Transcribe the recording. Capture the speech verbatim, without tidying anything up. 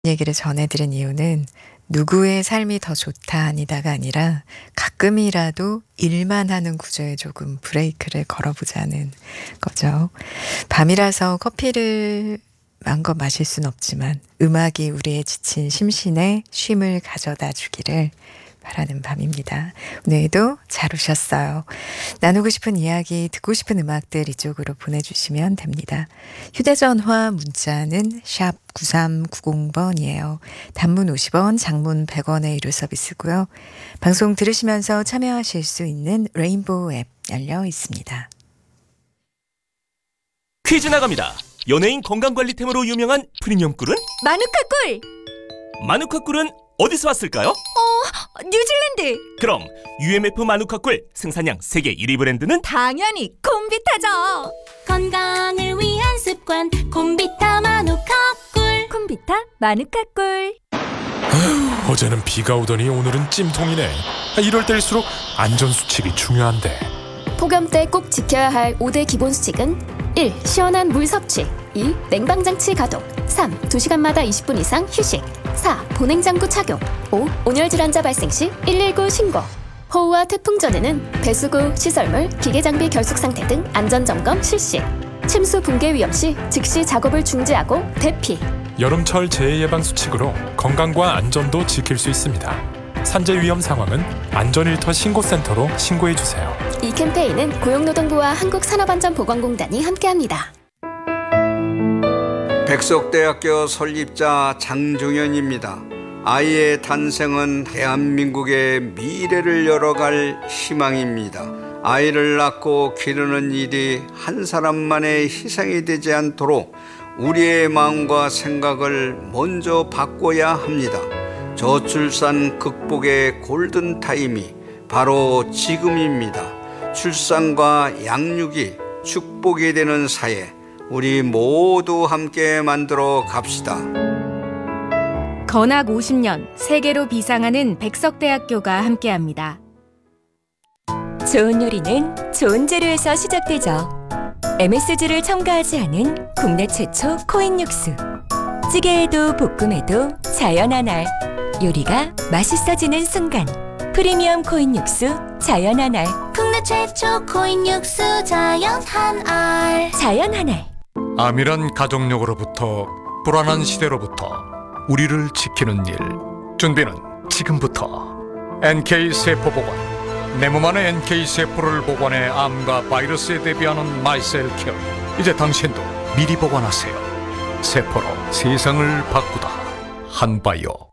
얘기를 전해드린 이유는 누구의 삶이 더 좋다 아니다가 아니라 가끔이라도 일만 하는 구조에 조금 브레이크를 걸어보자는 거죠. 밤이라서 커피를 마음껏 마실 순 없지만 음악이 우리의 지친 심신에 쉼을 가져다 주기를 바라는 밤입니다. 오늘도 잘 오셨어요. 나누고 싶은 이야기, 듣고 싶은 음악들 이쪽으로 보내주시면 됩니다. 휴대전화 문자는 샵 구삼구공 번이에요. 단문 오십 원, 장문 백 원의 유료 서비스고요. 방송 들으시면서 참여하실 수 있는 레인보우 앱 열려 있습니다. 퀴즈 나갑니다. 연예인 건강관리템으로 유명한 프리미엄 꿀은? 마누카 꿀! 마누카 꿀은 어디서 왔을까요? 어, 뉴질랜드! 그럼 유엠에프 마누카 꿀 생산량 세계 일 위 브랜드는? 당연히 콤비타죠! 건강을 위한 습관 콤비타 마누카 꿀. 콤비타 마누카 꿀. 아휴, 어제는 비가 오더니 오늘은 찜통이네. 이럴 때일수록 안전수칙이 중요한데. 폭염 때 꼭 지켜야 할 오 대 기본 수칙은 일. 시원한 물 섭취. 이. 냉방장치 가동. 삼. 두 시간마다 이십 분 이상 휴식. 사. 보냉장구 착용. 오. 온열질환자 발생 시 일일구 신고. 호우와 태풍 전에는 배수구, 시설물, 기계장비 결속 상태 등 안전점검 실시. 침수 붕괴 위험 시 즉시 작업을 중지하고 대피. 여름철 재해 예방 수칙으로 건강과 안전도 지킬 수 있습니다. 산재 위험 상황은 안전일터 신고센터로 신고해주세요. 이 캠페인은 고용노동부와 한국산업안전보건공단이 함께합니다. 백석대학교 설립자 장종현입니다. 아이의 탄생은 대한민국의 미래를 열어갈 희망입니다. 아이를 낳고 기르는 일이 한 사람만의 희생이 되지 않도록 우리의 마음과 생각을 먼저 바꿔야 합니다. 저출산 극복의 골든타임이 바로 지금입니다. 출산과 양육이 축복이 되는 사회, 우리 모두 함께 만들어 갑시다. 건학 오십 년 세계로 비상하는 백석대학교가 함께합니다. 좋은 요리는 좋은 재료에서 시작되죠. 엠에스지를 첨가하지 않은 국내 최초 코인 육수. 찌개에도 볶음에도 자연 한알. 요리가 맛있어지는 순간. 프리미엄 코인 육수 자연 한알. 국내 최초 코인 육수 자연 한알. 자연 한알. 암이란 가족력으로부터 불안한 시대로부터 우리를 지키는 일. 준비는 지금부터. 엔케이 세포보관. 내 몸 안에 엔케이 세포를 보관해 암과 바이러스에 대비하는 마이셀 케어. 이제 당신도 미리 보관하세요. 세포로 세상을 바꾸다. 한바이오.